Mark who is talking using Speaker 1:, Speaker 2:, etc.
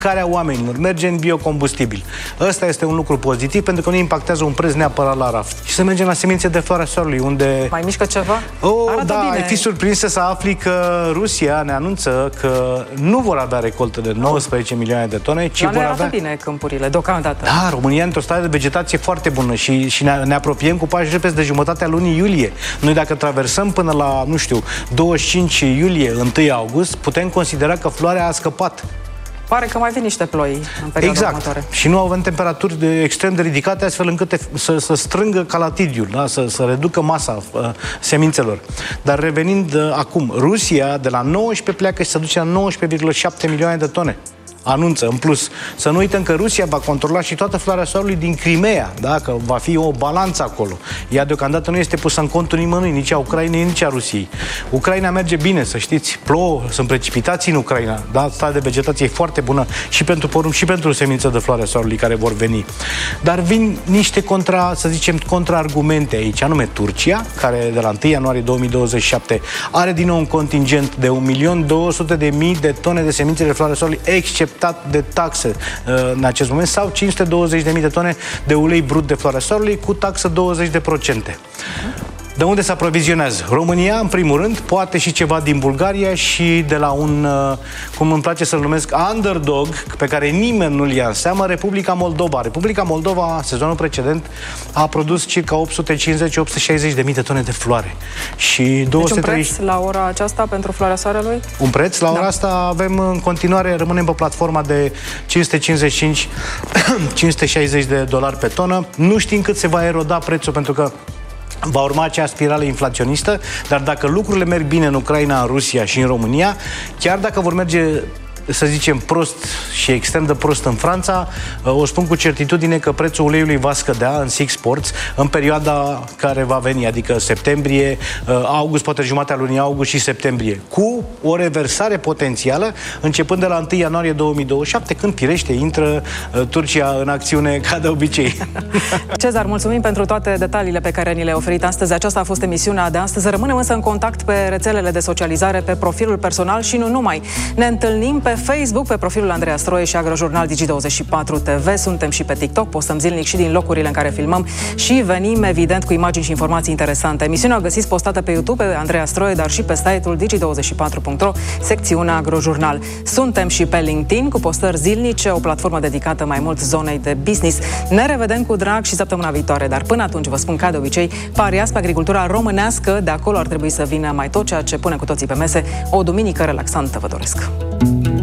Speaker 1: care oamenilor merge în biocombustibil. Ăsta este un lucru pozitiv pentru că nu impactează un preț neapărat la raft. Și să mergem la semințe de floarea soarelui, unde...
Speaker 2: Mai mișcă ceva?
Speaker 1: Da, bine. Ai fi surprinsă să afli că Rusia ne anunță că nu vor avea recoltă de 19 milioane de tone, ci vor avea...
Speaker 2: bine câmpurile, deocamdată.
Speaker 1: Da, România într-o stare de vegetație foarte bună și ne apropiem cu pași repezi de jumătatea lunii iulie. Noi dacă traversăm până la, nu știu, 25 iulie, 1 august, putem considera că floarea a scăpat.
Speaker 2: Pare că mai vin niște ploi în perioada următoare.
Speaker 1: Și nu avem temperaturi extrem de ridicate, astfel încât să strângă calatidiul, da? să reducă masa semințelor. Dar revenind acum, Rusia de la 19 pleacă și se duce la 19,7 milioane de tone. Anunță, în plus. Să nu uităm că Rusia va controla și toată floarea soarelui din Crimea, da? Că va fi o balanță acolo. Ea deocamdată nu este pusă în contul nimănui, nici a Ucrainei, nici a Rusiei. Ucraina merge bine, să știți, plouă, sunt precipitații în Ucraina, da? Starea de vegetație e foarte bună și pentru porumb și pentru semințe de floarea soarelui care vor veni. Dar vin niște contraargumente aici, anume Turcia, care de la 1 ianuarie 2027 are din nou un contingent de 1.200.000 de tone de semințe de floarea soarelui, exceptat de taxe în acest moment, sau 520.000 de tone de ulei brut de floarea soarelui cu taxă 20%. De unde se aprovizionează? România, în primul rând, poate și ceva din Bulgaria și de la un, cum îmi place să-l numesc, underdog, pe care nimeni nu-l ia în seamă, Republica Moldova. Republica Moldova, sezonul precedent, a produs circa 850-860 de mii de tone de floare. Și 230...
Speaker 2: Deci un preț la ora aceasta pentru floarea soarelui?
Speaker 1: Un preț? La ora asta avem în continuare, rămânem pe platforma de 555-560 de dolari pe tonă. Nu știm cât se va eroda prețul, pentru că va urma acea spirală inflaționistă, dar dacă lucrurile merg bine în Ucraina, în Rusia și în România, chiar dacă vor merge, să zicem, prost și extrem de prost în Franța, o spun cu certitudine că prețul uleiului va scădea în Six Ports în perioada care va veni, adică septembrie, august, poate jumatea lunii august și septembrie, cu o reversare potențială începând de la 1 ianuarie 2027, când firește intră Turcia în acțiune ca de obicei.
Speaker 2: Cezar, mulțumim pentru toate detaliile pe care ni le-ai oferit astăzi. Aceasta a fost emisiunea de astăzi. Rămânem însă în contact pe rețelele de socializare, pe profilul personal și nu numai. Ne întâlnim pe Facebook, pe profilul Andreea Stroie și Agrojurnal Digi24 TV. Suntem și pe TikTok, postăm zilnic și din locurile în care filmăm și venim, evident, cu imagini și informații interesante. Emisiunea o găsiți postată pe YouTube, pe Andreea Stroie, dar și pe site-ul digi24.ro, secțiunea Agrojurnal. Suntem și pe LinkedIn, cu postări zilnice, o platformă dedicată mai mult zonei de business. Ne revedem cu drag și săptămâna viitoare, dar până atunci vă spun ca de obicei, pariați pe agricultura românească, de acolo ar trebui să vină mai tot ceea ce pune cu toții pe mese. O duminică relaxantă vă doresc!